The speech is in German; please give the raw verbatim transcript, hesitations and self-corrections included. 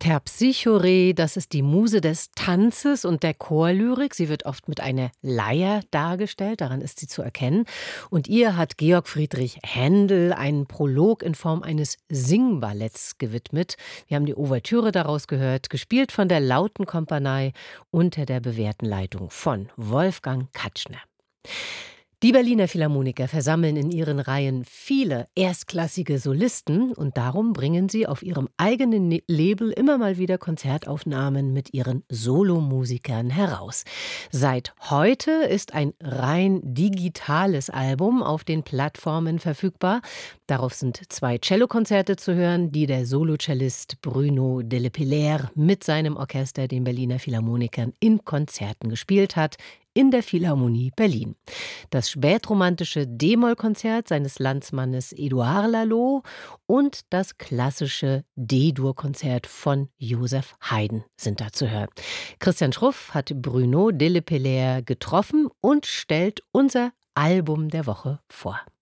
Terpsichore, das ist die Muse des Tanzes und der Chorlyrik. Sie wird oft mit einer Leier dargestellt, daran ist sie zu erkennen. Und ihr hat Georg Friedrich Händel einen Prolog in Form eines Singballetts gewidmet. Wir haben die Ouvertüre daraus gehört, gespielt von der Lautenkompanie unter der bewährten Leitung von Wolfgang Katschner. Die Berliner Philharmoniker versammeln in ihren Reihen viele erstklassige Solisten und darum bringen sie auf ihrem eigenen Ne- Label immer mal wieder Konzertaufnahmen mit ihren Solomusikern heraus. Seit heute ist ein rein digitales Album auf den Plattformen verfügbar. Darauf sind zwei Cellokonzerte zu hören, die der Solocellist Bruno Delepilaire mit seinem Orchester, den Berliner Philharmonikern, in Konzerten gespielt hat, in der Philharmonie Berlin. Das spätromantische D-Moll-Konzert seines Landsmannes Édouard Lalo und das klassische D-Dur-Konzert von Joseph Haydn sind da zu hören. Christian Schruff hat Bruno Delepilaire getroffen und stellt unser Album der Woche vor.